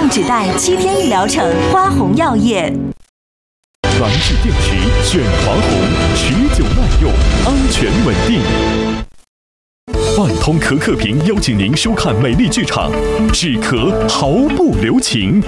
用只带7天1疗程，花红药业。 蓝氏电池选华红，持久耐用，安全稳定。万通可可屏邀请您收看美丽剧场，止咳毫不留情。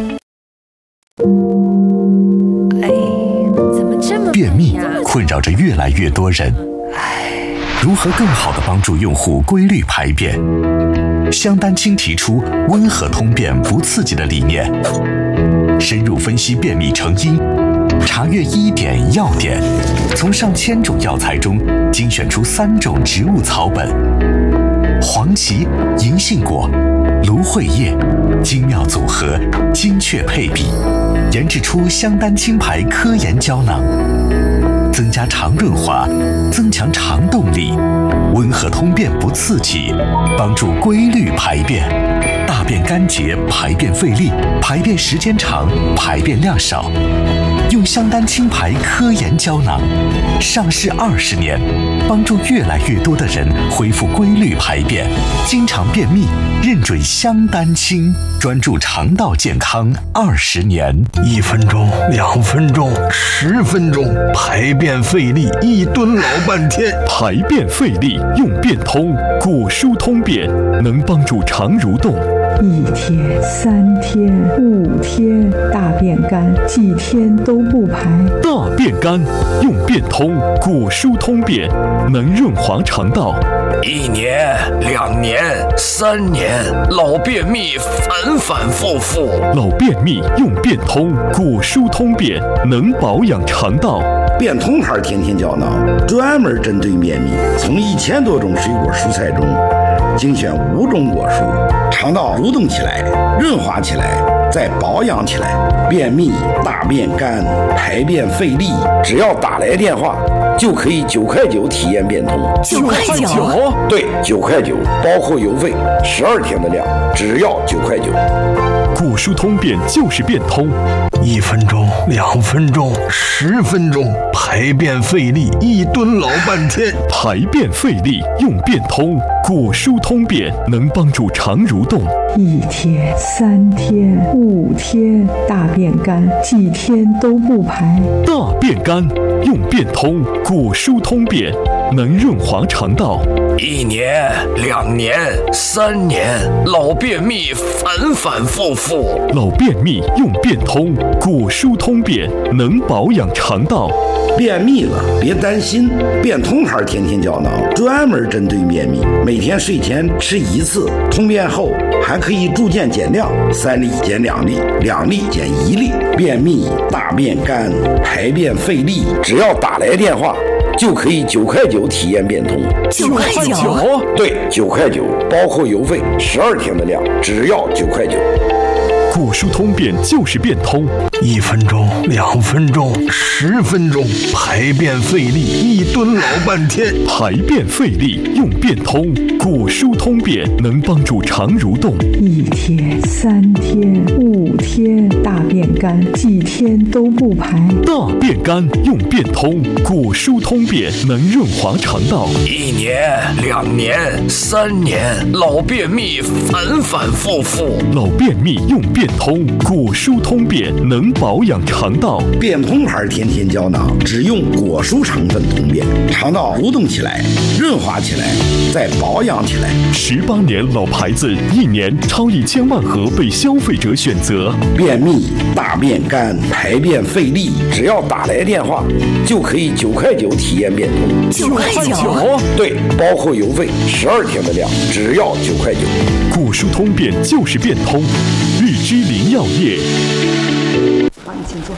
怎么这么便秘困扰着越来越多人，如何更好地帮助用户规律排便？香丹青提出温和通便不刺激的理念，深入分析便秘成因，查阅医典药典，从上千种药材中精选出3种植物草本，黄芪、银杏果、芦荟叶，精妙组合，精确配比，研制出香丹青牌科研胶囊，增加肠润滑，增强肠动力，温和通便不刺激，帮助规律排便，大便干结，排便费力，排便时间长，排便量少。用香丹青牌科研胶囊，上市20年，帮助越来越多的人恢复规律排便。经常便秘，认准香丹青，专注肠道健康20年。 1分钟、2分钟、10分钟，排便费力，一蹲老半天。 排便费力用便通，果蔬通便能帮助肠蠕动。 1天、3天、5天，大便干，几天都不排。 大便干用便通，果蔬通便能润滑肠道。 1年、2年、3年，老便秘反反复复。 老便秘用便通，果蔬通便能保养肠道。 便通牌天天胶囊专门针对便秘，从1000多种水果蔬菜中精选5种果蔬，肠道蠕动起来，润滑起来，再保养起来。便秘、大便干、排便费力，只要打来电话，就可以9块9体验便通。 9块9？ 对，9块9，包括邮费，12天的量，只要9块9。 果蔬通便就是便通。 1分钟、2分钟、10分钟，排便费力，一蹲老半天。 排便费力用便通，果蔬通便能帮助肠蠕动。 1天、3天、5天，大便干，几天都不排。 大便干用便通，果蔬通便能润滑肠道。 1年、2年、3年，老便秘反反复复。 老便秘用便通，果蔬通便能保养肠道。 便秘了别担心，便通牌天天胶囊专门针对便秘，每天睡前吃1次，通便后还可以逐渐减量，3粒减2粒，2粒减1粒。便秘、大便干、排便费力，只要打来电话，就可以9块9体验便通。 9块9？ 对，9块9，包括邮费，12天的量，只要9块9。 果蔬通便就是便通。 1分钟、2分钟、10分钟，排便费力，一蹲老半天。 排便费力用便通，果蔬通便能帮助肠蠕动。 1天、3天、5天，大便干，几天都不排。 大便干用便通，果蔬通便能润滑肠道。 1年、2年、3年，老便秘反反复复。 老便秘用便通，果蔬通便能保养肠道。 便通牌天天胶囊只用果蔬成分通便，肠道蠕动起来，润滑起来，再保养起来。 18年老牌子，1年超1000万盒被消费者选择。 便秘、大便干、排便费力，只要打来电话，就可以9块9体验便通。 9块9？ 对，包括邮费，12天的量，只要9块9。 果蔬通便就是便通，日之林药业。 好，你请坐。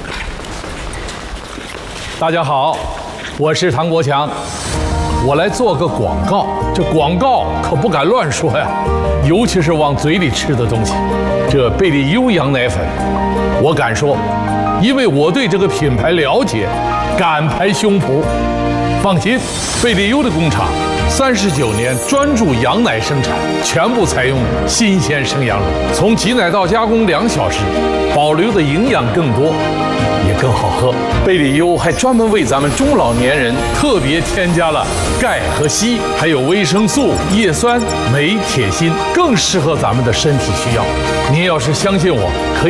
大家好，我是唐国强，我来做个广告。这广告可不敢乱说呀，尤其是往嘴里吃的东西。这贝利优羊奶粉，我敢说，因为我对这个品牌了解，敢拍胸脯。放心，贝利优的工厂39年专注羊奶生产，全部采用新鲜生羊乳，从挤奶到加工2小时，保留的营养更多，也更好喝。贝利优还专门为咱们中老年人特别添加了钙和硒，还有维生素、叶酸、镁、铁、锌，更适合咱们的身体需要。您要是相信我，可以